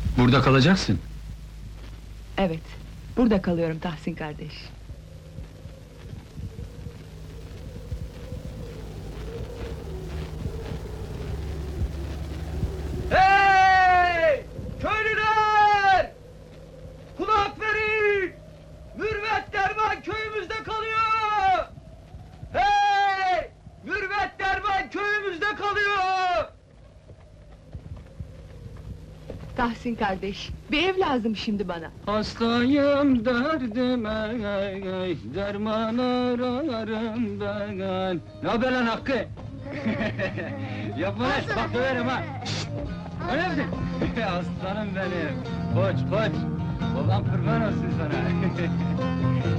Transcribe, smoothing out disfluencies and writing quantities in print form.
Burada kalacaksın. Evet, burada kalıyorum Tahsin kardeş. Hey! Köylüler! Kulak verin! Mürvet Derman köyümüzde kalıyor! Hey! Mürvet Derman köyümüzde kalıyor! Tahsin kardeş, bir ev lazım şimdi bana. Hastayım derdime, derman ararım ben. Ne haber lan Hakkı? Yapma lan, bak döverim ha! Öyle misin? Aslanım benim! Koç, koç! Babam kurban olsun sana!